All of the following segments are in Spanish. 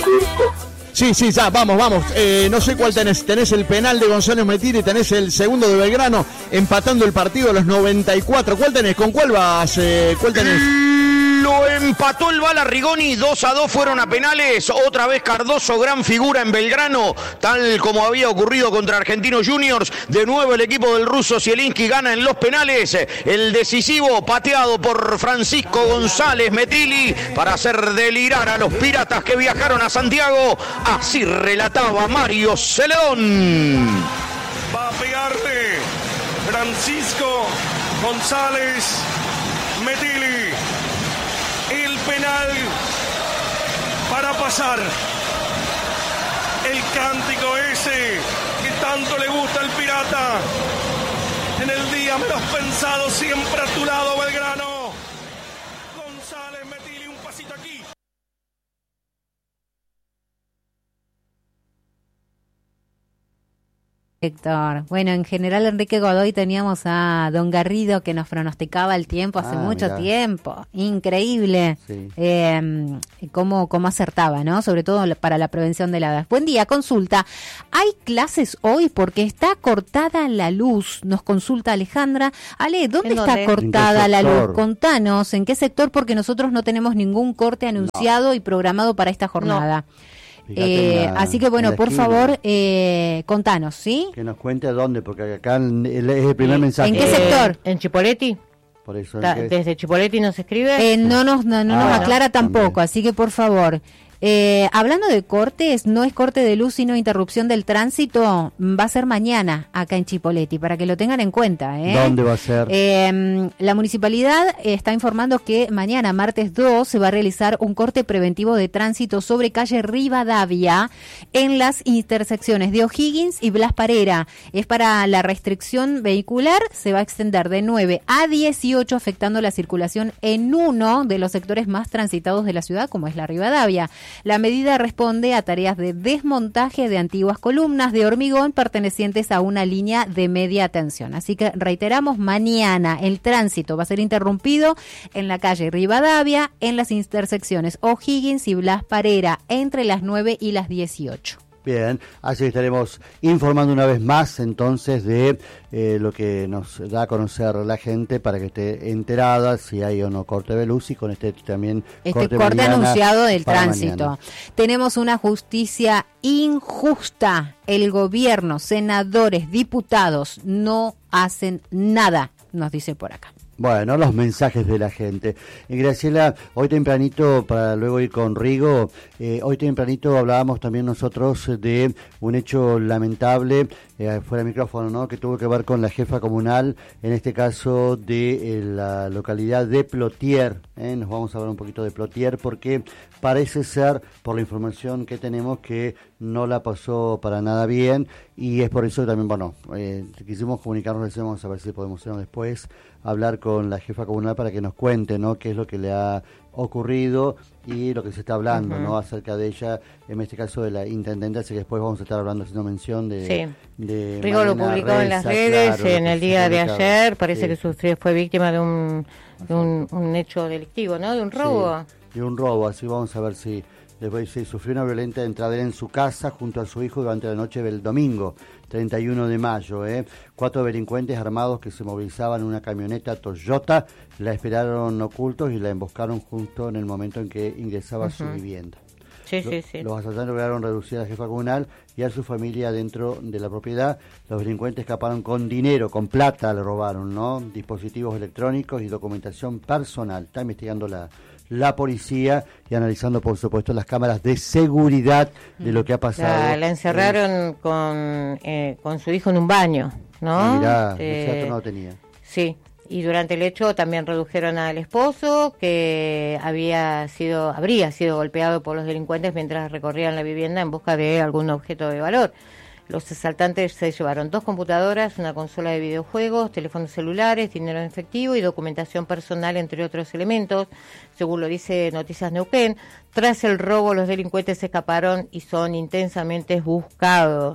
Sí, ya, vamos. No sé cuál tenés. Tenés el penal de González Metili, tenés el segundo de Belgrano, empatando el partido a los 94. ¿Cuál tenés? ¿Con cuál vas? ¿Cuál tenés? Lo empató el Bala Rigoni, 2-2 fueron a penales. Otra vez Cardoso, gran figura en Belgrano, tal como había ocurrido contra Argentinos Juniors. De nuevo el equipo del ruso Zielinski gana en los penales. El decisivo pateado por Francisco González Metili para hacer delirar a los piratas que viajaron a Santiago. Así relataba Mario Celedón. Va a pegarle Francisco González Metili. El penal para pasar. El cántico ese que tanto le gusta al pirata. En el día menos pensado, siempre a tu lado, Belgrano. González Metili, un pasito aquí. Héctor. Bueno, en general Enrique Godoy teníamos a Don Garrido que nos pronosticaba el tiempo hace mucho tiempo. Increíble. Sí. Cómo acertaba, ¿no? Sobre todo para la prevención de heladas. Buen día, consulta. ¿Hay clases hoy? Porque está cortada la luz. Nos consulta Alejandra. Ale, ¿dónde está cortada la luz? Contanos, ¿en qué sector? Porque nosotros no tenemos ningún corte anunciado y programado para esta jornada. Así que bueno, por favor, contanos, ¿sí? Que nos cuente a dónde, porque acá es el primer mensaje. ¿En qué sector? ¿En Chipoleti? Por eso, ¿Desde Chipoleti nos escribe? No nos aclara tampoco, también. Así que por favor. Hablando de cortes, no es corte de luz sino interrupción del tránsito, va a ser mañana acá en Chipoleti, para que lo tengan en cuenta. ¿Dónde va a ser? La municipalidad está informando que mañana, martes 2, se va a realizar un corte preventivo de tránsito sobre calle Rivadavia en las intersecciones de O'Higgins y Blas Parera. Es para la restricción vehicular, se va a extender de 9 a 18, afectando la circulación en uno de los sectores más transitados de la ciudad, como es la Rivadavia. La medida responde a tareas de desmontaje de antiguas columnas de hormigón pertenecientes a una línea de media tensión. Así que reiteramos, mañana el tránsito va a ser interrumpido en la calle Rivadavia, en las intersecciones O'Higgins y Blas Parera, entre las 9 y las 18. Bien, así estaremos informando una vez más entonces de lo que nos da a conocer la gente para que esté enterada si hay o no corte de luz y con también corte anunciado del tránsito. Mañana. Tenemos una justicia injusta. El gobierno, senadores, diputados no hacen nada, nos dice por acá. Bueno, los mensajes de la gente. Graciela, hoy tempranito, para luego ir con Rigo, hoy tempranito hablábamos también nosotros de un hecho lamentable, fuera de micrófono, ¿no? Que tuvo que ver con la jefa comunal, en este caso de la localidad de Plotier. Nos vamos a hablar un poquito de Plotier porque parece ser, por la información que tenemos, que no la pasó para nada bien y es por eso que también, bueno, quisimos comunicarnos, vamos a ver si podemos hacerlo después, hablar con la jefa comunal para que nos cuente, ¿no? Qué es lo que le ha ocurrido y lo que se está hablando, ¿no? Acerca de ella, en este caso de la intendente, así que después vamos a estar hablando, haciendo mención de... Sí. Rigo lo publicó en las redes, claro, en el día de ayer, parece que fue víctima de un hecho delictivo, ¿no? De un robo. Sí, de un robo, así vamos a ver si... Después se sufrió una violenta entrada en su casa junto a su hijo durante la noche del domingo, 31 de mayo. 4 delincuentes armados que se movilizaban en una camioneta Toyota la esperaron ocultos y la emboscaron justo en el momento en que ingresaba a su vivienda. Sí. Los asaltantes lograron reducir a la jefa comunal y a su familia dentro de la propiedad. Los delincuentes escaparon con dinero, con plata le robaron, ¿no? Dispositivos electrónicos y documentación personal. Está investigando la policía y analizando, por supuesto, las cámaras de seguridad de lo que ha pasado. La encerraron con su hijo en un baño, ¿no? Mirá, el no lo tenía. Sí, y durante el hecho también redujeron al esposo, que habría sido golpeado por los delincuentes mientras recorrían la vivienda en busca de algún objeto de valor. Los asaltantes se llevaron 2 computadoras, una consola de videojuegos, teléfonos celulares, dinero en efectivo y documentación personal, entre otros elementos. Según lo dice Noticias Neuquén, tras el robo los delincuentes escaparon y son intensamente buscados.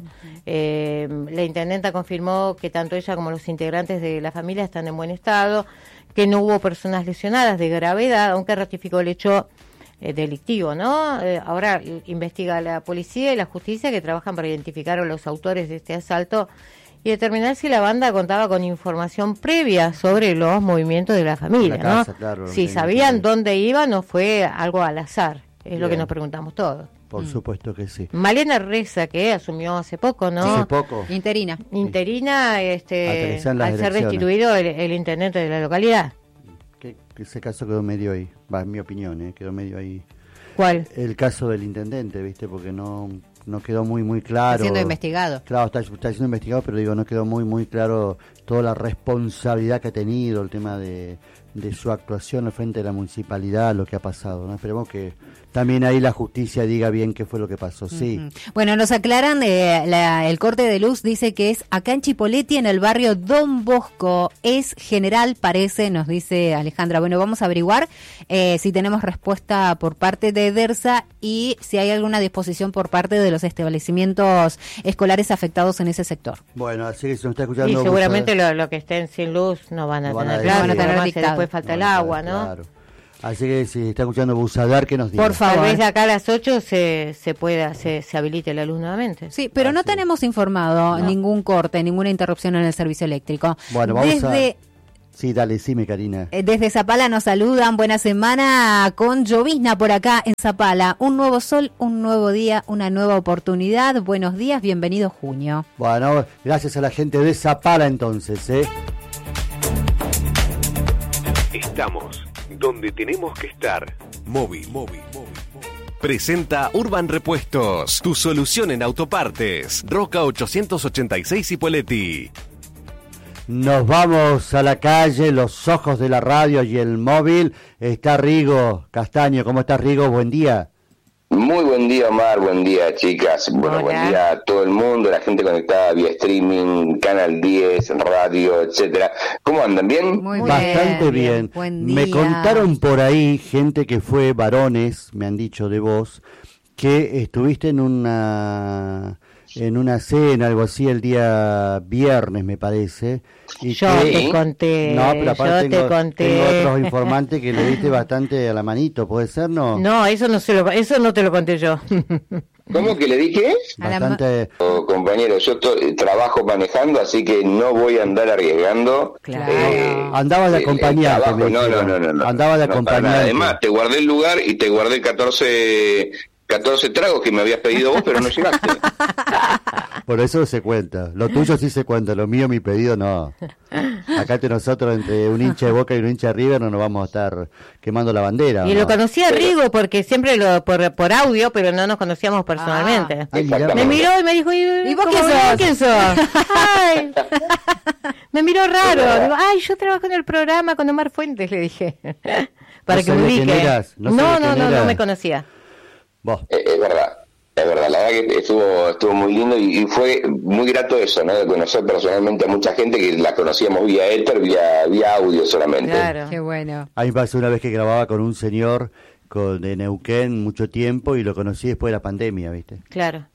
La intendenta confirmó que tanto ella como los integrantes de la familia están en buen estado, que no hubo personas lesionadas de gravedad, aunque ratificó el hecho delictivo, ¿no? Ahora investiga la policía y la justicia, que trabajan para identificar a los autores de este asalto y determinar si la banda contaba con información previa sobre los movimientos de la familia, casa, ¿no? claro, Si sabían dónde iban o fue algo al azar, es lo que nos preguntamos todos. Por supuesto que sí. Malena Reza, que asumió hace poco, ¿no? Hace poco. Interina. Interina, al ser elecciones. destituido el intendente de la localidad. Que ese caso quedó medio ahí, en mi opinión, quedó medio ahí. ¿Cuál? El caso del intendente, ¿viste? Porque no quedó muy claro. Está siendo investigado. Claro, está siendo investigado, pero digo, no quedó muy claro toda la responsabilidad que ha tenido, el tema de su actuación al frente de la municipalidad, lo que ha pasado, ¿no? Esperemos que también ahí la justicia diga bien qué fue lo que pasó, sí. Bueno, nos aclaran, el corte de luz dice que es acá en Chipoleti, en el barrio Don Bosco, es general, parece, nos dice Alejandra. Bueno, vamos a averiguar si tenemos respuesta por parte de DERSA y si hay alguna disposición por parte de los establecimientos escolares afectados en ese sector. Bueno, así que se nos está escuchando. Y seguramente lo que estén sin luz no van a tener, claro, no tener después falta el agua, ¿no? Claro. Así que si está escuchando Busadar, que nos diga. Por favor. Tal vez de acá a las 8 se habilite la luz nuevamente. Sí, pero no tenemos informado ningún corte, ninguna interrupción en el servicio eléctrico. Bueno, vamos Sí, dale, decime, Karina. Desde Zapala nos saludan, buena semana con llovizna por acá en Zapala. Un nuevo sol, un nuevo día, una nueva oportunidad. Buenos días, bienvenido junio. Bueno, gracias a la gente de Zapala entonces, Estamos donde tenemos que estar. Móvil. Presenta Urban Repuestos, tu solución en autopartes. Roca 886 Cipolletti. Nos vamos a la calle, los ojos de la radio y el móvil. Está Rigo Castaño. ¿Cómo estás, Rigo? Buen día. Muy buen día, Omar, buen día, chicas. Bueno, buen día a todo el mundo, la gente conectada vía streaming, Canal 10, radio, etcétera. ¿Cómo andan? ¿Bien? Muy Bastante bien. Buen día. Me contaron por ahí, gente que fue varones, me han dicho de vos, que estuviste en una cena, algo así, el día viernes, me parece. Y yo te conté. No, pero aparte te conté. tengo otros informantes que le diste bastante a la manito, ¿puede ser, no? No, eso no te lo conté yo. ¿Cómo que le dije? Bastante. Compañero, yo trabajo manejando, así que no voy a andar arriesgando. Claro. Andaba de acompañante. No. Andaba de acompañante. Además, te guardé el lugar y te guardé 14 tragos que me habías pedido vos, pero no llegaste. Por eso se cuenta. Lo tuyo sí se cuenta, lo mío, mi pedido, no. Acá entre nosotros, entre un hincha de Boca y un hincha de River, no nos vamos a estar quemando la bandera. Y ¿no? lo conocí a Rigo porque siempre por audio, pero no nos conocíamos personalmente. Me miró y me dijo, ¿y vos quién sos? Ay, me miró raro. Digo, yo trabajo en el programa con Omar Fuentes, le dije. Para que me ubique. No me conocía. Es verdad, la verdad que estuvo muy lindo y fue muy grato eso, ¿no? De conocer personalmente a mucha gente que la conocíamos vía éter, vía audio solamente. Claro. Qué bueno. A mí me pasó una vez que grababa con un señor de Neuquén mucho tiempo y lo conocí después de la pandemia, ¿viste? Claro.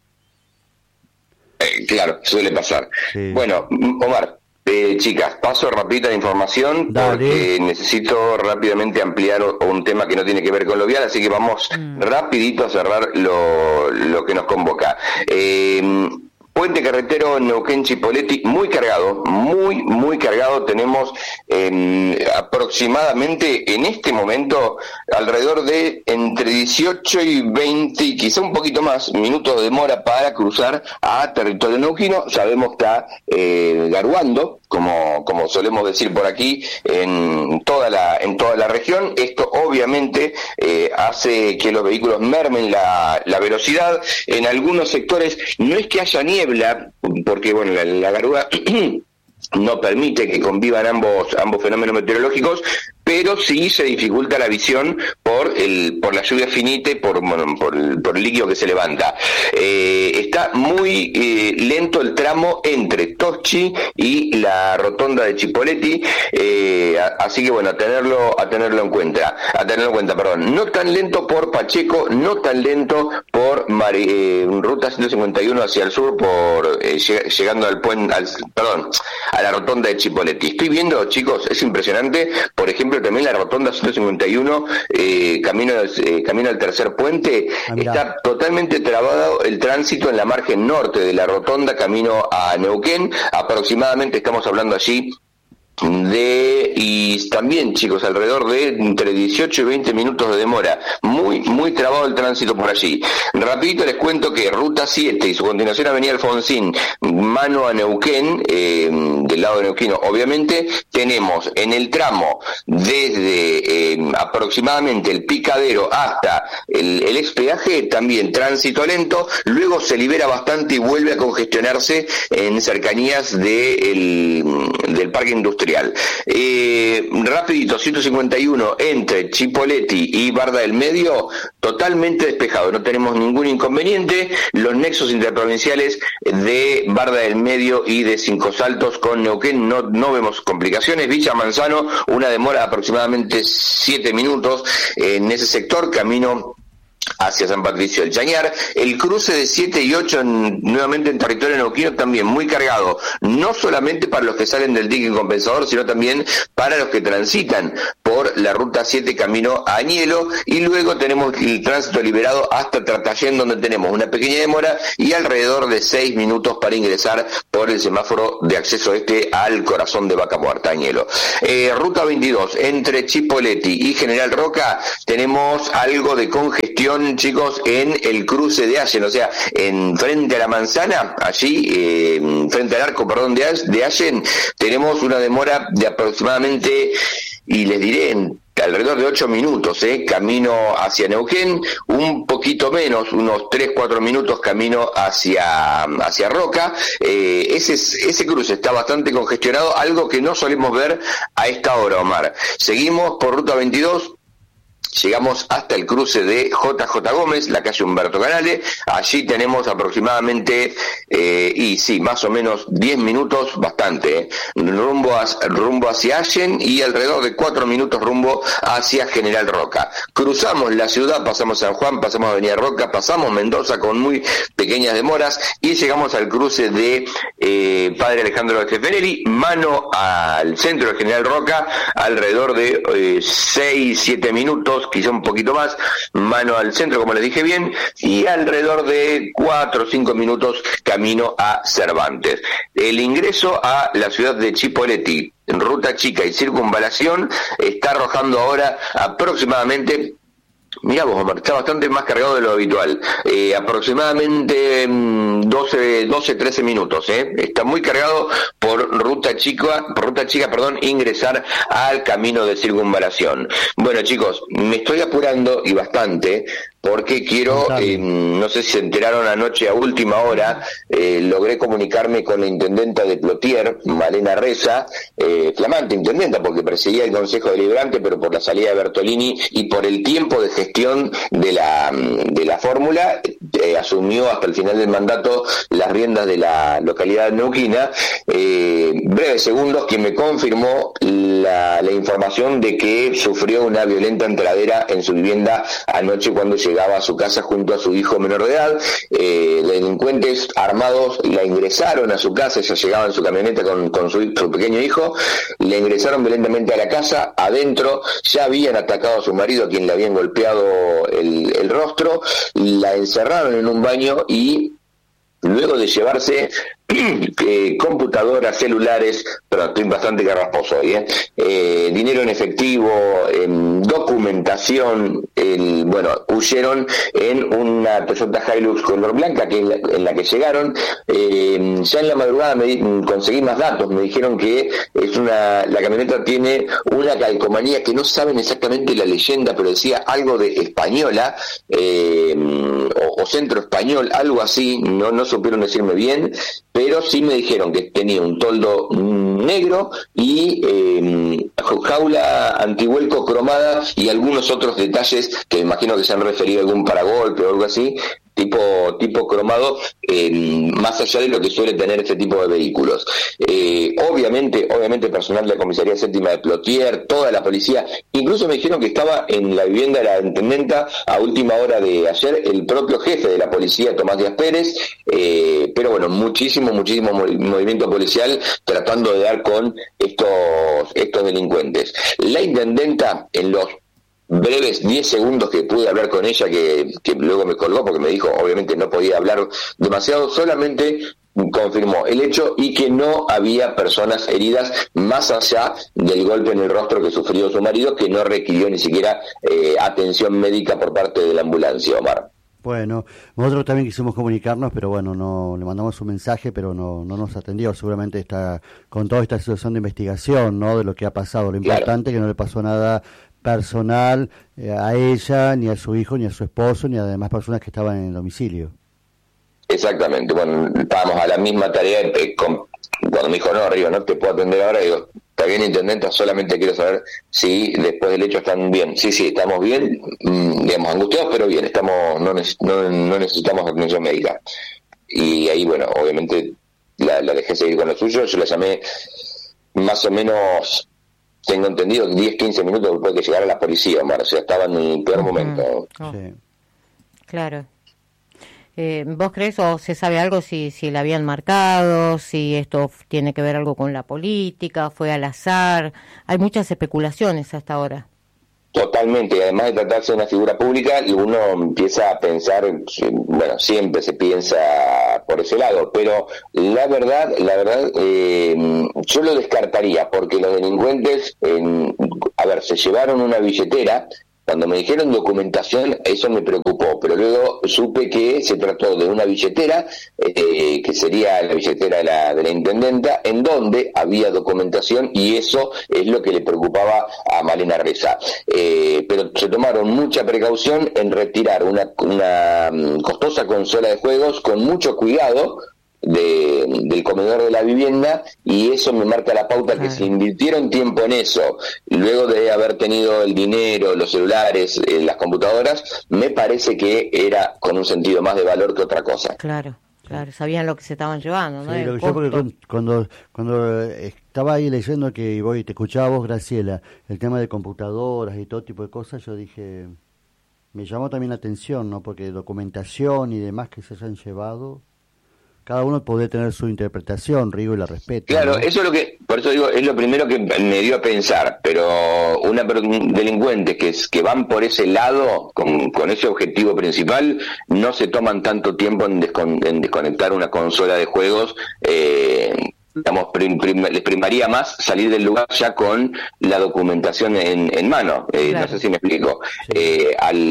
Claro, suele pasar. Sí. Bueno, Omar, chicas, paso rápida la información. Dale. Porque necesito rápidamente ampliar un tema que no tiene que ver con lo vial, así que vamos rapidito a cerrar lo que nos convoca. Puente carretero Neuquén Chipolletti muy cargado, muy cargado. Tenemos aproximadamente en este momento alrededor de entre 18 y 20 y quizá un poquito más minutos de demora para cruzar a territorio neuquino. Sabemos que está garuando, como solemos decir por aquí, en toda la región. Esto obviamente hace que los vehículos mermen la velocidad. En algunos sectores no es que haya niebla, porque bueno, la garúa no permite que convivan ambos fenómenos meteorológicos, pero sí se dificulta la visión por la lluvia finita y por el líquido que se levanta. Está muy lento el tramo entre Toschi y la rotonda de Chipolletti, así que bueno, a tenerlo en cuenta, No tan lento por Pacheco, no tan lento por por ruta 151 hacia el sur, por llegando al puente, a la rotonda de Chipoleti. Estoy viendo, chicos, es impresionante, por ejemplo, también la rotonda 151, camino al tercer puente, está totalmente trabado el tránsito en la margen norte de la rotonda, camino a Neuquén, aproximadamente estamos hablando allí y también, chicos, alrededor de entre 18 y 20 minutos de demora, muy trabado el tránsito por allí. Rapidito les cuento que ruta 7 y su continuación avenida Alfonsín, mano a Neuquén, del lado de Neuquén, obviamente, tenemos en el tramo desde aproximadamente el Picadero hasta el expeaje, también tránsito lento, luego se libera bastante y vuelve a congestionarse en cercanías del parque industrial. Rapidito, 151 entre Chipoleti y Barda del Medio, totalmente despejado, no tenemos ningún inconveniente. Los nexos interprovinciales de Barda del Medio y de Cinco Saltos con Neuquén no vemos complicaciones. Villa Manzano, una demora de aproximadamente 7 minutos en ese sector, camino hacia San Patricio del Chañar. El cruce de 7 y 8 nuevamente en territorio neuquino también muy cargado, no solamente para los que salen del dique compensador, sino también para los que transitan por la ruta 7 camino a Añelo, y luego tenemos el tránsito liberado hasta Tratayén, donde tenemos una pequeña demora y alrededor de 6 minutos para ingresar por el semáforo de acceso al corazón de Vaca Muerta, Añelo. Ruta 22 entre Chipoleti y General Roca, tenemos algo de congestión, chicos, en el cruce de Allen, o sea, en frente a la manzana, allí, frente al arco, de Allen, tenemos una demora de aproximadamente, y les diré, alrededor de 8 minutos, camino hacia Neuquén, un poquito menos, unos 3-4 minutos camino hacia Roca. Ese cruce está bastante congestionado, algo que no solemos ver a esta hora, Omar. Seguimos por ruta 22, llegamos hasta el cruce de JJ Gómez, la calle Humberto Canale. Allí tenemos aproximadamente, más o menos 10 minutos, bastante, rumbo hacia Allen, y alrededor de 4 minutos rumbo hacia General Roca. Cruzamos la ciudad, pasamos San Juan, pasamos Avenida Roca, pasamos Mendoza con muy pequeñas demoras y llegamos al cruce de Padre Alejandro de Stefanelli, mano al centro de General Roca, alrededor de 6-7 minutos, quizá un poquito más, mano al centro, como les dije bien, y alrededor de 4 o 5 minutos camino a Cervantes. El ingreso a la ciudad de Chipoleti, en ruta chica y circunvalación, está arrojando ahora aproximadamente, mirá vos, Omar, está bastante más cargado de lo habitual, aproximadamente 12-13 minutos, está muy cargado por ruta chica, ingresar al camino de circunvalación. Bueno, chicos, me estoy apurando y bastante, porque quiero, no sé si se enteraron anoche a última hora, logré comunicarme con la intendenta de Plotier, Malena Reza, flamante intendenta, porque presidía el Consejo Deliberante, pero por la salida de Bertolini y por el tiempo de gestión de la fórmula, asumió hasta el final del mandato las riendas de la localidad neuquina. Breves segundos, quien me confirmó la información de que sufrió una violenta entradera en su vivienda anoche cuando llegaba a su casa junto a su hijo menor de edad. Delincuentes armados la ingresaron a su casa, ella llegaba en su camioneta con su pequeño hijo, le ingresaron violentamente a la casa. Adentro ya habían atacado a su marido, a quien le habían golpeado el rostro, la encerraron en un baño y luego de llevarse computadoras, celulares, pero estoy bastante carrasposo hoy, dinero en efectivo, documentación, huyeron en una Toyota Hilux color blanca, que es en la que llegaron. Ya en la madrugada conseguí más datos, me dijeron que la camioneta tiene una calcomanía que no saben exactamente la leyenda, pero decía algo de española, o centro español, algo así, no supieron decirme bien, pero sí me dijeron que tenía un toldo negro y jaula antivuelco cromada y algunos otros detalles que me imagino que se han referido a algún paragolpe o algo así, tipo cromado, más allá de lo que suele tener este tipo de vehículos. Obviamente personal de la comisaría séptima de Plotier, toda la policía, incluso me dijeron que estaba en la vivienda de la intendenta a última hora de ayer el propio jefe de la policía, Tomás Díaz Pérez, pero bueno, muchísimo movimiento policial tratando de dar con estos delincuentes. La intendenta, en los breves 10 segundos que pude hablar con ella, que luego me colgó porque me dijo, obviamente no podía hablar demasiado, solamente confirmó el hecho y que no había personas heridas más allá del golpe en el rostro que sufrió su marido, que no requirió ni siquiera atención médica por parte de la ambulancia, Omar. Bueno, nosotros también quisimos comunicarnos, pero bueno, no le mandamos un mensaje, pero no nos atendió. Seguramente está con toda esta situación de investigación, ¿no? De lo que ha pasado. Lo importante es que no le pasó nada personal a ella, ni a su hijo, ni a su esposo, ni a demás personas que estaban en el domicilio. Exactamente, bueno, estábamos a la misma tarea, cuando me dijo, no, Río, no te puedo atender ahora, digo, está bien, intendenta, solamente quiero saber si después del hecho están bien. Sí, estamos bien, digamos, angustiados, pero bien, no necesitamos atención médica. Y ahí, bueno, obviamente la dejé seguir con lo suyo, yo la llamé más o menos, tengo entendido, 10-15 minutos después de que llegara la policía, Omar, o sea, estaba en el peor momento. Oh. Sí. Claro. ¿Vos crees o se sabe algo si la habían marcado, si esto tiene que ver algo con la política, fue al azar? Hay muchas especulaciones hasta ahora. Totalmente, y además de tratarse de una figura pública, uno empieza a pensar, bueno, siempre se piensa por ese lado, pero la verdad, yo lo descartaría, porque los delincuentes, se llevaron una billetera. Cuando me dijeron documentación, eso me preocupó, pero luego supe que se trató de una billetera, que sería la billetera de la intendenta, en donde había documentación, y eso es lo que le preocupaba a Malena Reza. Pero se tomaron mucha precaución en retirar una costosa consola de juegos con mucho cuidado del comedor de la vivienda, y eso me marca la pauta que se invirtieron tiempo en eso, luego de haber tenido el dinero, los celulares, las computadoras, me parece que era con un sentido más de valor que otra cosa. Claro, sabían lo que se estaban llevando, ¿no? Sí, lo que yo, porque cuando estaba ahí leyendo que te escuchaba vos, Graciela, el tema de computadoras y todo tipo de cosas, yo dije, me llamó también la atención, ¿no? Porque documentación y demás que se hayan llevado, cada uno puede tener su interpretación, Rigo, y la respeto. Claro, ¿no? eso es por eso digo, es lo primero que me dio a pensar, pero delincuentes que van por ese lado, con ese objetivo principal, no se toman tanto tiempo en desconectar una consola de juegos, digamos, les primaría más salir del lugar ya con la documentación en mano, claro. No sé si me explico. Sí.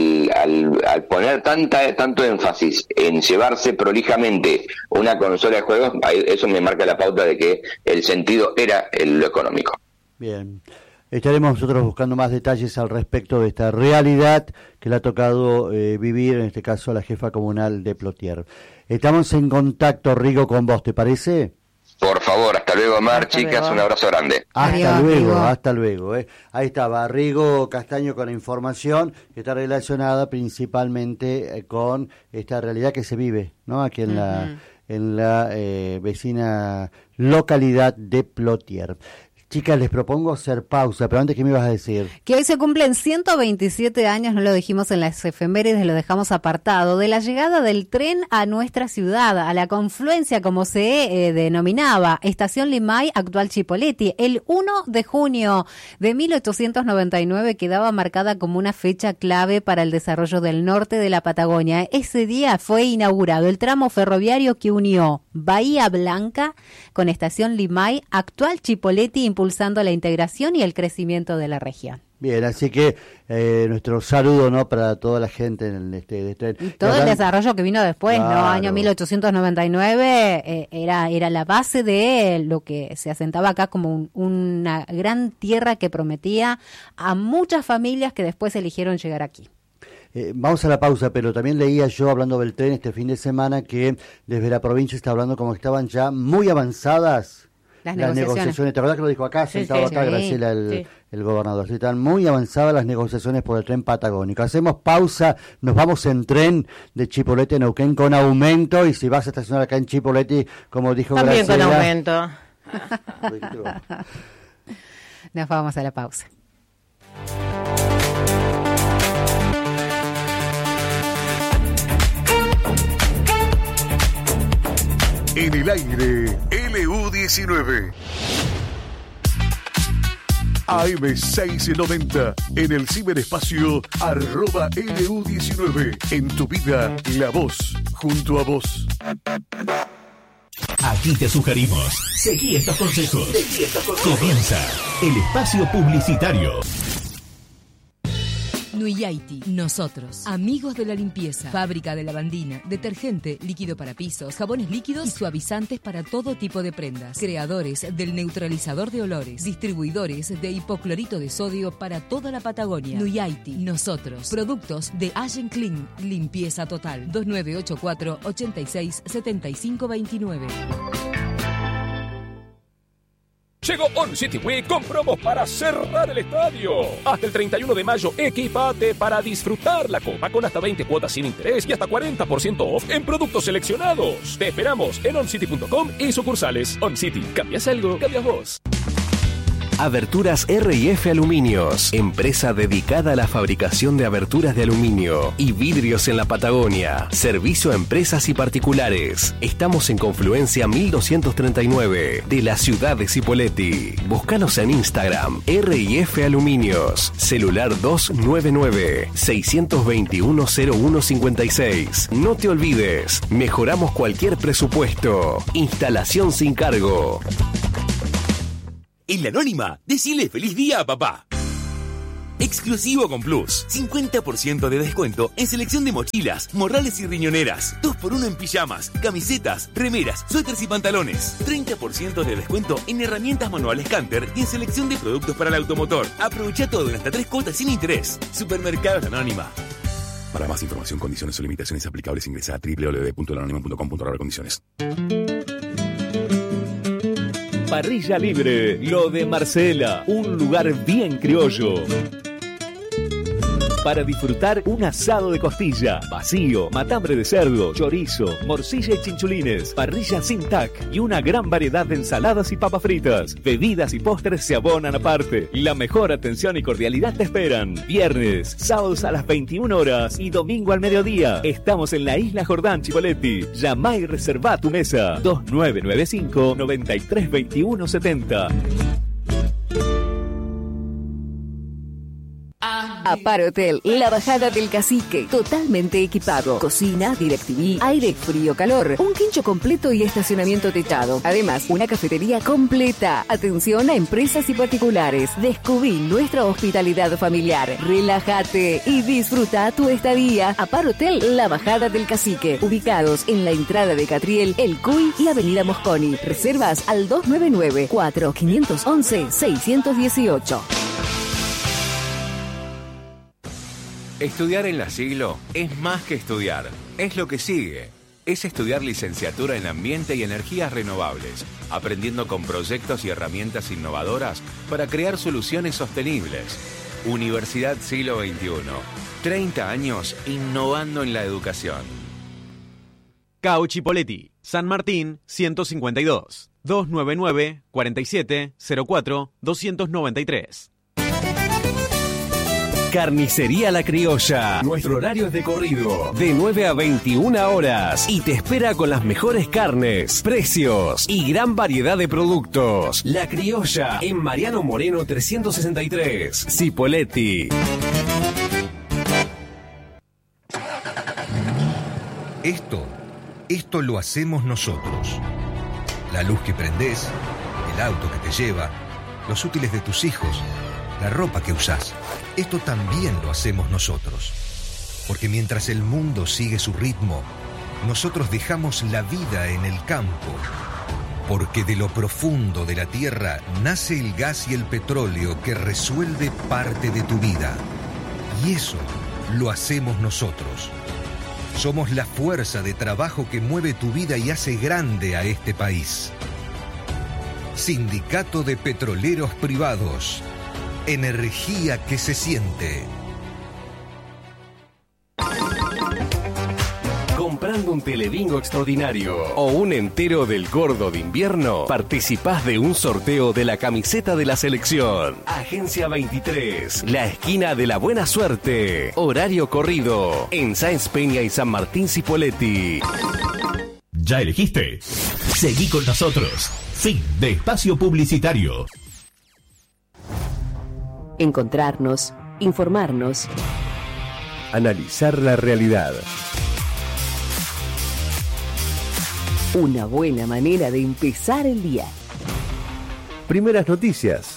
Al poner tanto énfasis en llevarse prolijamente una consola de juegos, eso me marca la pauta de que el sentido era lo económico. Bien. Estaremos nosotros buscando más detalles al respecto de esta realidad que le ha tocado vivir, en este caso, a la jefa comunal de Plotier. Estamos en contacto, Rigo, con vos, ¿te parece? Por favor, hasta luego, Mar, chicas, un abrazo grande. Hasta luego. Ahí estaba Rigo Castaño con la información que está relacionada principalmente con esta realidad que se vive, ¿no? Aquí en la vecina localidad de Plotier. Chicas, les propongo hacer pausa, pero antes, ¿qué me ibas a decir? Que hoy se cumplen 127 años, no lo dijimos en las efemérides, lo dejamos apartado, de la llegada del tren a nuestra ciudad, a la confluencia, como se denominaba, Estación Limay, actual Chipoleti. El 1 de junio de 1899 quedaba marcada como una fecha clave para el desarrollo del norte de la Patagonia. Ese día fue inaugurado el tramo ferroviario que unió Bahía Blanca con Estación Limay, actual Chipoleti, impulsando la integración y el crecimiento de la región. Bien, así que nuestro saludo, ¿no?, para toda la gente en el todo el desarrollo que vino después, claro, ¿no? Año 1899 era la base de lo que se asentaba acá como una gran tierra que prometía a muchas familias que después eligieron llegar aquí. Vamos a la pausa, pero también leía yo, hablando del tren este fin de semana, que desde la provincia está hablando como que estaban ya muy avanzadas Las negociaciones. ¿Te acordás que lo dijo acá, sentado acá, Graciela, el gobernador? Sí, están muy avanzadas las negociaciones por el tren patagónico. Hacemos pausa, nos vamos en tren de Chipoleti a Neuquén con aumento, y si vas a estacionar acá en Chipoleti, como dijo también Graciela... También con aumento. Nos vamos a la pausa. En el aire, LU19. AM690, en el ciberespacio @LU19. En tu vida, la voz, junto a vos. Aquí te sugerimos, seguí estos consejos. Comienza el espacio publicitario. Nuyaiti, nosotros, amigos de la limpieza, fábrica de lavandina, detergente, líquido para pisos, jabones líquidos y suavizantes para todo tipo de prendas, creadores del neutralizador de olores, distribuidores de hipoclorito de sodio para toda la Patagonia. Nuyaiti, nosotros, productos de Allen Clean, limpieza total, 2984 86 75 29. Llegó On City Week con promos para cerrar el estadio. Hasta el 31 de mayo, equipate para disfrutar la Copa con hasta 20 cuotas sin interés y hasta 40% off en productos seleccionados. Te esperamos en oncity.com y sucursales. On City, cambias algo, cambias vos. Aberturas R&F Aluminios, empresa dedicada a la fabricación de aberturas de aluminio y vidrios en la Patagonia. Servicio a empresas y particulares. Estamos en Confluencia 1239 de la ciudad de Cipolletti. Búscanos en Instagram, R&F Aluminios. Celular 299-621-0156. No te olvides, mejoramos cualquier presupuesto. Instalación sin cargo. En la Anónima, decile feliz día a papá. Exclusivo con Plus. 50% de descuento en selección de mochilas, morrales y riñoneras. 2x1 en pijamas, camisetas, remeras, suéteres y pantalones. 30% de descuento en herramientas manuales Canter y en selección de productos para el automotor. Aprovecha todo en hasta 3 cuotas sin interés. Supermercados La Anónima. Para más información, condiciones o limitaciones aplicables, ingresa a www.lanonima.com.ar/condiciones. Parrilla Libre, lo de Marcela, un lugar bien criollo. Para disfrutar un asado de costilla, vacío, matambre de cerdo, chorizo, morcilla y chinchulines, parrilla sin tac y una gran variedad de ensaladas y papas fritas. Bebidas y postres se abonan aparte. La mejor atención y cordialidad te esperan. Viernes, sábados a las 21 horas y domingo al mediodía. Estamos en la Isla Jordán, Chipolletti. Llama y reserva tu mesa. 2995-932170. Aparo Hotel, la bajada del Cacique, totalmente equipado. Cocina, DirecTV, aire, frío, calor, un quincho completo y estacionamiento techado. Además, una cafetería completa. Atención a empresas y particulares. Descubrí nuestra hospitalidad familiar. Relájate y disfruta tu estadía. Aparo Hotel, la bajada del Cacique. Ubicados en la entrada de Catriel, El Cuy y Avenida Mosconi. Reservas al 299-4511-618. Estudiar en La Siglo es más que estudiar, es lo que sigue. Es estudiar licenciatura en Ambiente y Energías Renovables, aprendiendo con proyectos y herramientas innovadoras para crear soluciones sostenibles. Universidad Siglo XXI, 30 años innovando en la educación. CAU Chipolletti, San Martín 152, 299-4704-293. Carnicería La Criolla. Nuestro horario es de corrido, de 9 a 21 horas. Y te espera con las mejores carnes, precios y gran variedad de productos. La Criolla, en Mariano Moreno 363, Cipolletti. Esto lo hacemos nosotros. La luz que prendés, el auto que te lleva, los útiles de tus hijos, la ropa que usás. Esto también lo hacemos nosotros. Porque mientras el mundo sigue su ritmo, nosotros dejamos la vida en el campo. Porque de lo profundo de la tierra nace el gas y el petróleo que resuelve parte de tu vida. Y eso lo hacemos nosotros. Somos la fuerza de trabajo que mueve tu vida y hace grande a este país. Sindicato de Petroleros Privados. Energía que se siente. Comprando un telebingo extraordinario o un entero del gordo de invierno, participás de un sorteo de la camiseta de la selección. Agencia 23, la esquina de la buena suerte. Horario corrido en Sáenz Peña y San Martín Cipolletti. ¿Ya elegiste? Seguí con nosotros. Fin de espacio publicitario. Encontrarnos, informarnos. Analizar la realidad. Una buena manera de empezar el día. Primeras noticias.